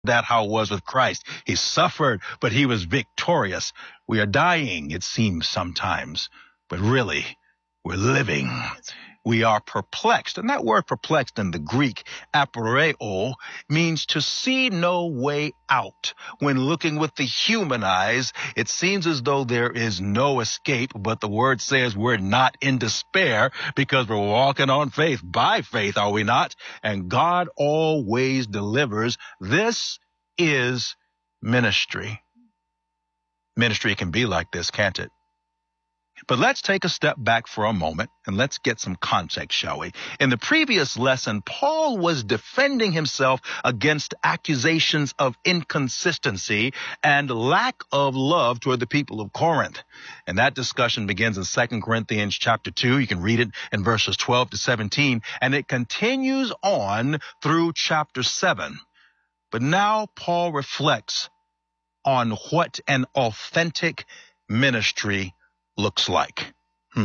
that how it was with Christ. He suffered, but he was victorious. We are dying, it seems sometimes, but really, we're living. We are perplexed. And that word perplexed in the Greek, aporeo, means to see no way out. When looking with the human eyes, it seems as though there is no escape, but the word says we're not in despair because we're walking on faith. By faith, are we not? And God always delivers. This is ministry. Ministry can be like this, can't it? But let's take a step back for a moment and let's get some context, shall we? In the previous lesson, Paul was defending himself against accusations of inconsistency and lack of love toward the people of Corinth. And that discussion begins in 2 Corinthians chapter 2. You can read it in verses 12 to 17, and it continues on through chapter 7. But now Paul reflects on what an authentic ministry looks like.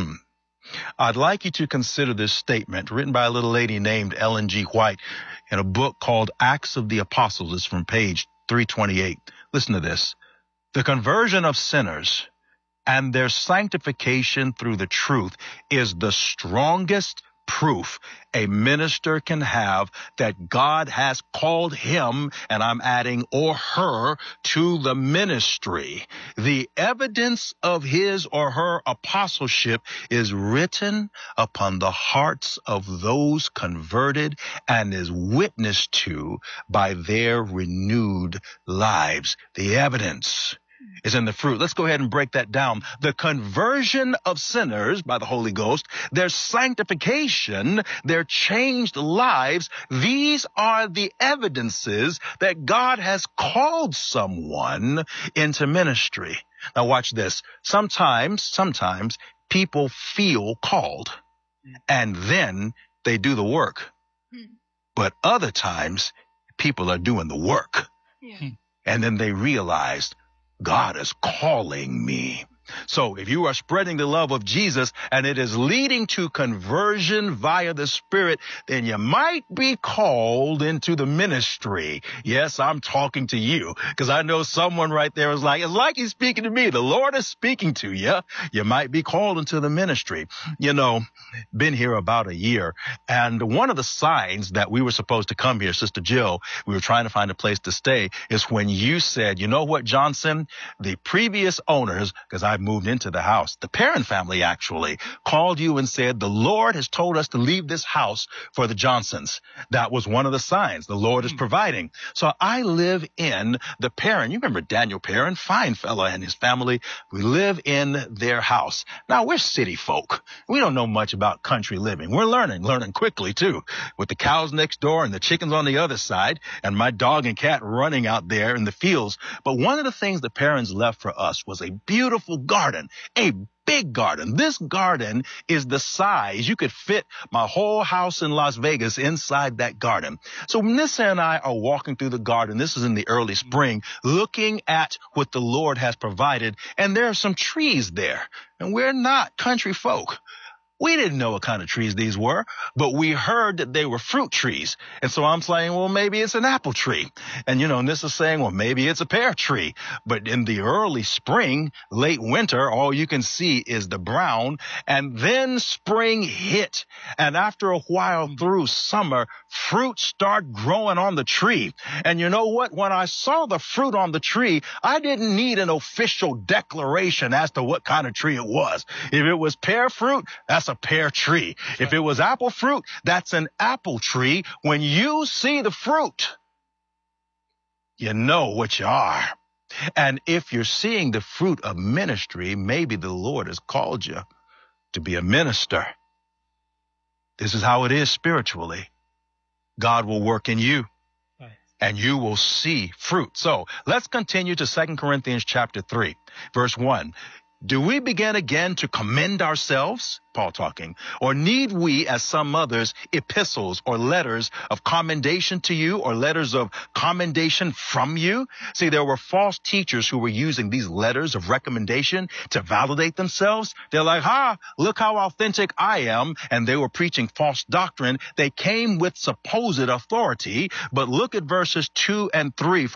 I'd like you to consider this statement written by a little lady named Ellen G. White in a book called Acts of the Apostles. It's from page 328. Listen to this. The conversion of sinners and their sanctification through the truth is the strongest proof a minister can have that God has called him, and I'm adding or her, to the ministry. The evidence of his or her apostleship is written upon the hearts of those converted and is witnessed to by their renewed lives. The evidence is in the fruit. Let's go ahead and break that down. The conversion of sinners by the Holy Ghost, their sanctification, their changed lives, these are the evidences that God has called someone into ministry. Now watch this. Sometimes people feel called and then they do the work. But other times people are doing the work. And then they realize God is calling me. So if you are spreading the love of Jesus and it is leading to conversion via the Spirit, then you might be called into the ministry. Yes, I'm talking to you because I know someone right there is like, it's like he's speaking to me. The Lord is speaking to you. You might be called into the ministry. You know, been here about a year. And one of the signs that we were supposed to come here, Sister Jill, we were trying to find a place to stay, is when you said, you know what, Johnson, the previous owners, because I moved into the house, the parent family actually called you and said, the Lord has told us to leave this house for the Johnsons. That was one of the signs. The Lord is providing. So I live in the Perrin. You remember Daniel Perrin, fine fella, and his family. We live in their house. Now we're city folk. We don't know much about country living. We're learning quickly too, with the cows next door and the chickens on the other side and my dog and cat running out there in the fields. But one of the things the parents left for us was a beautiful garden, a big garden. This garden is the size you could fit my whole house in Las Vegas inside that garden. So Nissa and I are walking through the garden. This is in the early spring, looking at what the Lord has provided. And there are some trees there. And we're not country folk. We didn't know what kind of trees these were, but we heard that they were fruit trees. And so I'm saying, well, maybe it's an apple tree. And, Nissa is saying, well, maybe it's a pear tree. But in the early spring, late winter, all you can see is the brown. And then spring hit. And after a while through summer, fruit start growing on the tree. And you know what? When I saw the fruit on the tree, I didn't need an official declaration as to what kind of tree it was. If it was pear fruit, that's a pear tree. If it was apple fruit, that's an apple tree. When you see the fruit, you know what you are. And if you're seeing the fruit of ministry, maybe the Lord has called you to be a minister. This is how it is spiritually. God will work in you and you will see fruit. So let's continue to 2 Corinthians chapter 3, verse 1. Do we begin again to commend ourselves, Paul talking, or need we, as some others, epistles or letters of commendation to you or letters of commendation from you? See, there were false teachers who were using these letters of recommendation to validate themselves. They're like, look how authentic I am. And they were preaching false doctrine. They came with supposed authority. But look at verses 2 and 3.